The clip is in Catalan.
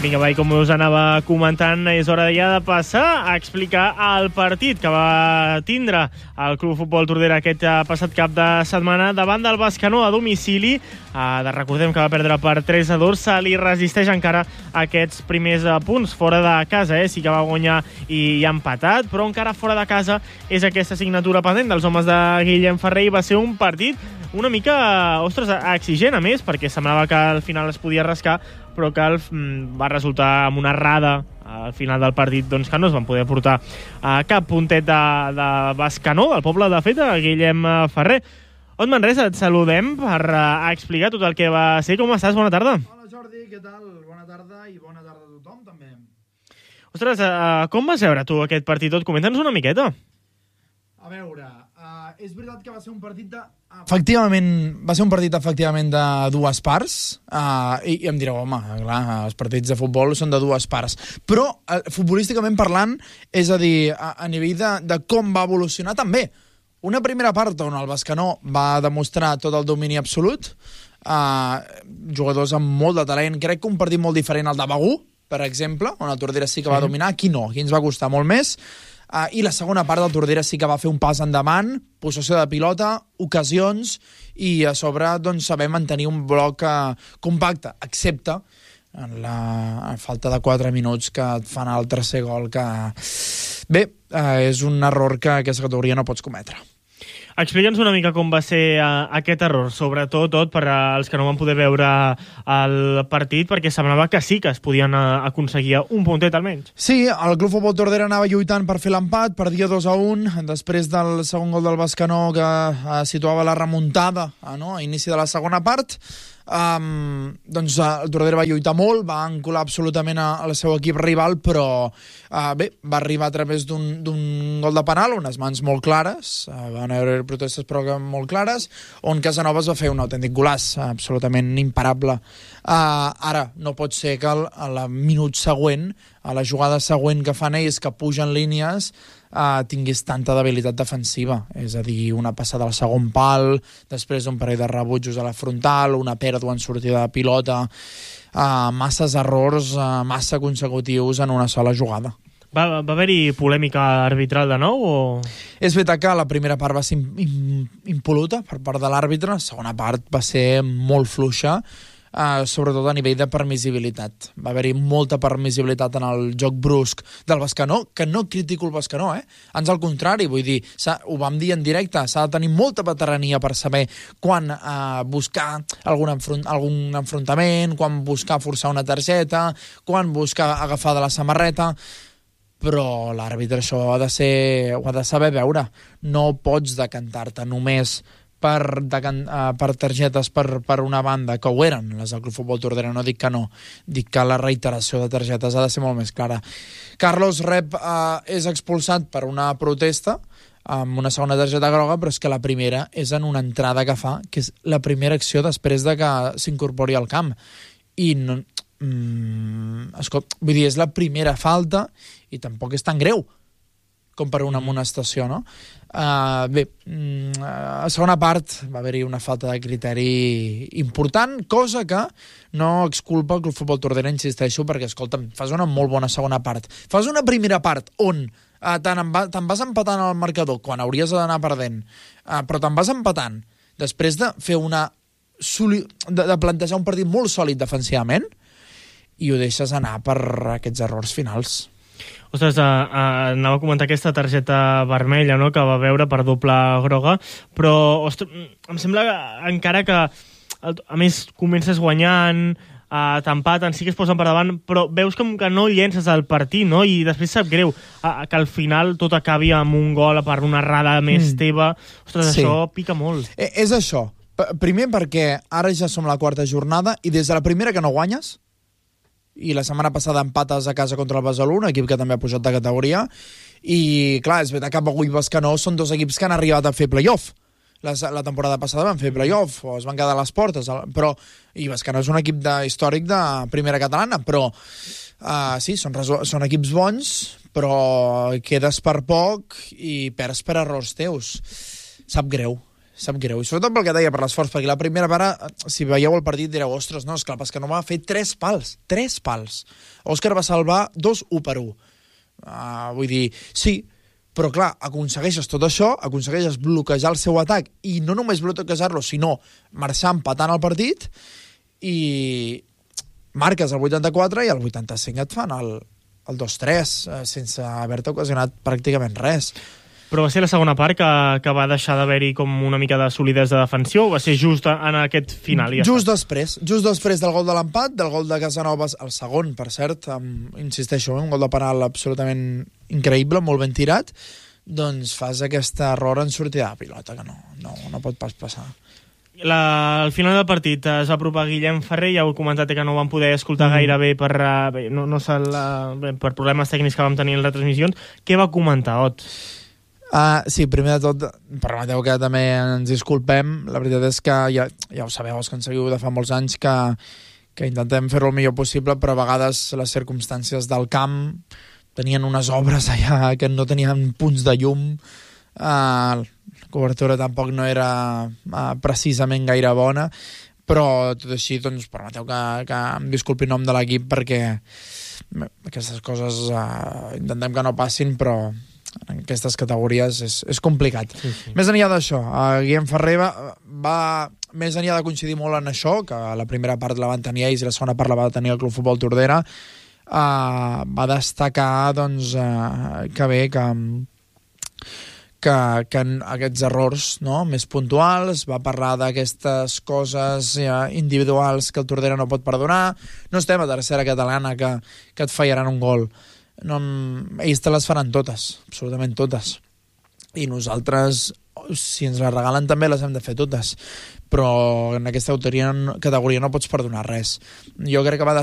Vinga, va, i com us anava comentant, és hora ja de passar a explicar el partit que va tindre el Club Futbol Tordera aquest passat cap de setmana davant del Bescanó a domicili. Recordem que va perdre per 3-2, se li resisteix encara aquests primers punts fora de casa, sí que va guanyar i ha empatat, però encara fora de casa és aquesta assignatura pendent dels homes de Guillem Ferrer i va ser un partit una mica, exigent a més, perquè semblava que al final es podia rascar, però que va resultar amb una errada al final del partit, doncs que no es van poder portar cap puntet de Bescanó, del poble de fet, a Guillem Ferrer. Ot Manresa, et saludem per explicar tot el que va ser. Com estàs? Bona tarda. Hola Jordi, què tal? Bona tarda i bona tarda a tothom també. Ostres, com vas veure tu aquest partit tot? Comenta'ns una miqueta. A veure, és veritat que va ser un partit efectivament de dues parts, i em direu, home, clar, els partits de futbol són de dues parts, però futbolísticament parlant, és a dir, a nivell de com va evolucionar també. Una primera part on el Bescanó va demostrar tot el domini absolut, jugadors amb molt de talent, crec que un partit molt diferent al de Begur, per exemple, on el Tordera sí que va dominar, aquí no, aquí ens va costar molt més. I la segona part del Tordera sí que va fer un pas endavant, possessió de pilota, ocasions, i a sobre doncs, saber mantenir un bloc compacte, excepte en la falta de 4 minuts que et fan el tercer gol, que bé, és un error que aquesta categoria no pots cometre. Explica'ns una mica com va ser aquest error, sobretot per als que no van poder veure el partit, perquè semblava que sí que es podien aconseguir un puntet almenys. Sí, el Club Futbol Tordera anava lluitant per fer l'empat, perdia 2-1, després del segon gol del Bescanó que situava la remuntada a inici de la segona part. Doncs el Tordera va lluitar molt, va encolar absolutament al seu equip rival, però bé, va arribar a través d'un gol de penal, unes mans molt clares, van haver protestes però molt clares, on Casanovas va fer un autèntic golaç, absolutament imparable. Ara, no pot ser que al minut següent, a la jugada següent que fan ells, que pugen línies, tingués tanta debilitat defensiva, és a dir, una passada al segon pal, després un parell de rebutjos a la frontal, una pèrdua en sortida de pilota, masses errors, massa consecutius en una sola jugada. Va haver-hi polèmica arbitral de nou? O... És veritat que la primera part va ser impol·luta per part de l'àrbitre, la segona part va ser molt fluixa, sobretot a nivell de permissibilitat. Va haver-hi molta permissibilitat en el joc brusc del Bescanó, que no critico el Bescanó, ans al contrari, vull dir, ho vam dir en directe, s'ha de tenir molta veterania per saber quan buscar algun enfrontament, quan buscar forçar una targeta, quan buscar agafar de la samarreta, però l'àrbitre això ho ha de saber veure. No pots decantar-te només per targetes per una banda, que ho eren les del Club Futbol Tordera, no dic que no, dic que la reiteració de targetes ha de ser molt més clara. Carlos Rep és expulsat per una protesta amb una segona targeta groga, però és que la primera és en una entrada que fa, que és la primera acció després de que s'incorpori al camp, i no, vull dir, és la primera falta i tampoc és tan greu com per una amonestació, no? Bé, a segona part va haver-hi una falta de criteri important, cosa que no exculpa el Club Futbol Tordera, insisteixo, perquè, escolta'm, fas una molt bona segona part. Fas una primera part on te'n vas empatant al marcador quan hauries d'anar perdent, però te'n vas empatant després de fer de plantejar un partit molt sòlid defensivament, i ho deixes anar per aquests errors finals. Ostres, anava a comentar aquesta targeta vermella, no?, que va veure per doble groga, però ostres, em sembla que encara que a més comences guanyant, t'empaten, sí que es posen per davant, però veus com que no llences el partit, no?, i després sap greu que al final tot acabi amb un gol per una errada més teva. Ostres, sí. Això pica molt. És això. Primer perquè ara ja som a la quarta jornada i des de la primera que no guanyes, i la setmana passada empates a casa contra el Besalú, un equip que també ha pujat de categoria, i clar, és veritat que Begur i Bescanó són dos equips que han arribat a fer playoff. La temporada passada van fer playoff, o es van quedar a les portes, però, i Bescanó és un equip històric de primera catalana, però sí, són equips bons, però quedes per poc i perds per errors teus. Sap greu. sap greu. I sobretot pel que deia, per l'esforç, perquè la primera part, si veieu el partit, direu, ostres, no, esclar, que no va fer 3 pals. Òscar va salvar 2 1 per 1. Vull dir, sí, però clar, aconsegueixes tot això, aconsegueixes bloquejar el seu atac, i no només bloquejar-lo, sinó marxar empatant el partit, i marques el 84 i el 85 et fan el 2-3, sense haver-te ocasionat pràcticament res. Però va ser la segona part que va deixar d'haver-hi com una mica de solidesa de defensió, o va ser just en aquest final? Just després del gol de l'empat, del gol de Casanovas, el segon, per cert, insisteixo, un gol de penal absolutament increïble, molt ben tirat, doncs fas aquest error en sortida de pilota, que no pot pas passar. Al final del partit es va apropar Guillem Ferrer, ja ho he comentat que no ho vam poder escoltar gaire bé per problemes tècnics que vam tenir en les retransmissions. Què va comentar, Ot? Sí, primer de tot, permeteu que també ens disculpem. La veritat és que ja ho sabeu, els que ens seguiu de fa molts anys, que intentem fer-ho el millor possible, però a vegades les circumstàncies del camp tenien unes obres allà que no tenien punts de llum, la cobertura tampoc no era precisament gaire bona, però tot així doncs, permeteu que em disculpi en nom de l'equip, perquè aquestes coses intentem que no passin, però en aquestes categories és complicat. Sí. Més enllà d'això, Guillem Ferrer va més enllà de coincidir molt en això, que la primera part la van tenir ells i la segona part la va tenir el Club Futbol Tordera, va destacar doncs, que bé, que aquests errors, no, més puntuals, va parlar d'aquestes coses individuals que el Tordera no pot perdonar. No estem a tercera catalana que et fallaran un gol. No, ells te les faran totes, absolutament totes, i nosaltres, si ens les regalen, també les hem de fer totes, però en aquesta categoria no pots perdonar res. Jo crec que va